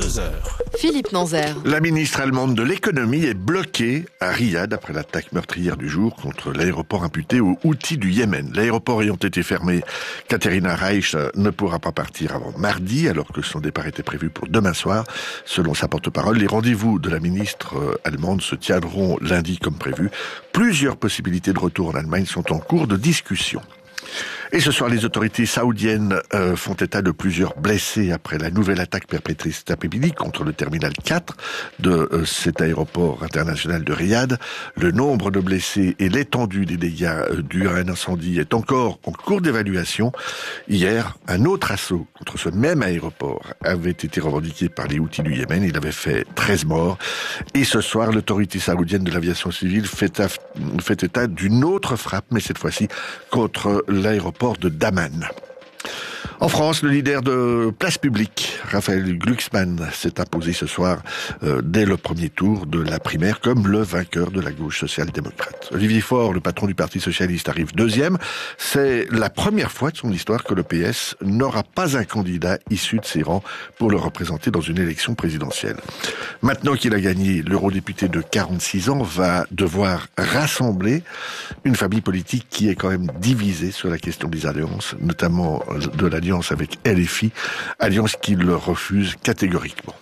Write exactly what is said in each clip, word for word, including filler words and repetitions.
vingt-deux heures. Philippe Nanzer. La ministre allemande de l'économie est bloquée à Riyad après l'attaque meurtrière du jour contre l'aéroport imputé aux Houthis du Yémen. L'aéroport ayant été fermé, Katharina Reich ne pourra pas partir avant mardi, alors que son départ était prévu pour demain soir. Selon sa porte-parole, les rendez-vous de la ministre allemande se tiendront lundi comme prévu. Plusieurs possibilités de retour en Allemagne sont en cours de discussion. Et ce soir, les autorités saoudiennes euh, font état de plusieurs blessés après la nouvelle attaque perpétrée cet après-midi contre le terminal quatre de euh, cet aéroport international de Riyad. Le nombre de blessés et l'étendue des dégâts euh, dus à un incendie est encore en cours d'évaluation. Hier, un autre assaut contre ce même aéroport avait été revendiqué par les Houthis du Yémen. Il avait fait treize morts. Et ce soir, l'autorité saoudienne de l'aviation civile fait, af- fait état d'une autre frappe, mais cette fois-ci contre l'aéroport de Daman. En France, le leader de Place Publique, Raphaël Glucksmann, s'est imposé ce soir euh, dès le premier tour de la primaire comme le vainqueur de la gauche social-démocrate. Olivier Faure, le patron du Parti socialiste, arrive deuxième. C'est la première fois de son histoire que le P S n'aura pas un candidat issu de ses rangs pour le représenter dans une élection présidentielle. Maintenant qu'il a gagné, l'eurodéputé de quarante-six ans va devoir rassembler une famille politique qui est quand même divisée sur la question des alliances, notamment de l'alliance avec L F I, alliance qu'il refuse catégoriquement.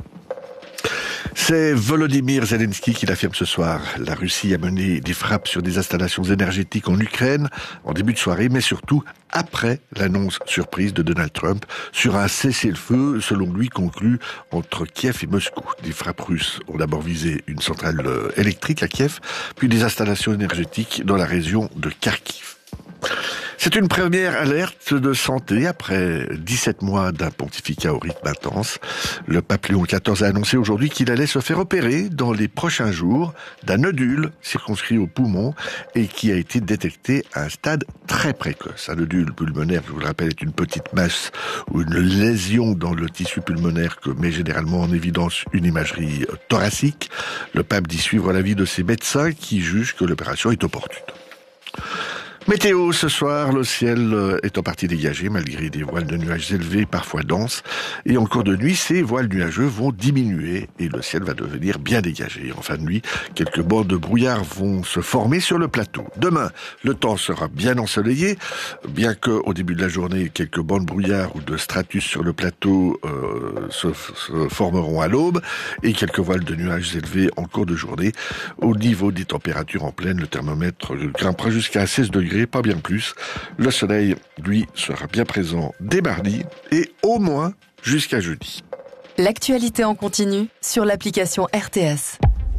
C'est Volodymyr Zelensky qui l'affirme ce soir. La Russie a mené des frappes sur des installations énergétiques en Ukraine en début de soirée, mais surtout après l'annonce surprise de Donald Trump sur un cessez-le-feu, selon lui, conclu entre Kiev et Moscou. Des frappes russes ont d'abord visé une centrale électrique à Kiev, puis des installations énergétiques dans la région de Kharkiv. C'est une première alerte de santé après dix-sept mois d'un pontificat au rythme intense. Le pape Léon quatorze a annoncé aujourd'hui qu'il allait se faire opérer dans les prochains jours d'un nodule circonscrit au poumon et qui a été détecté à un stade très précoce. Un nodule pulmonaire, je vous le rappelle, est une petite masse ou une lésion dans le tissu pulmonaire que met généralement en évidence une imagerie thoracique. Le pape dit suivre l'avis de ses médecins qui jugent que l'opération est opportune. Météo, ce soir, le ciel est en partie dégagé malgré des voiles de nuages élevés, parfois denses. Et en cours de nuit, ces voiles nuageux vont diminuer et le ciel va devenir bien dégagé. En fin de nuit, quelques bandes de brouillard vont se former sur le plateau. Demain, le temps sera bien ensoleillé, bien qu'au début de la journée, quelques bandes de brouillard ou de stratus sur le plateau euh, se, se formeront à l'aube et quelques voiles de nuages élevés en cours de journée. Au niveau des températures en pleine, le thermomètre grimpera jusqu'à seize degrés. Pas bien plus. Le soleil, lui, sera bien présent dès mardi et au moins jusqu'à jeudi. L'actualité en continu sur l'application R T S.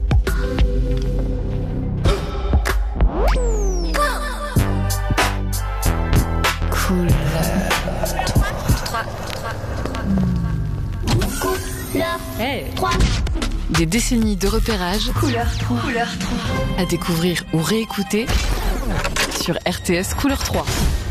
Hey. Des décennies de repérage. Couleur trois. Couleur trois. À découvrir ou réécouter sur R T S Couleur trois.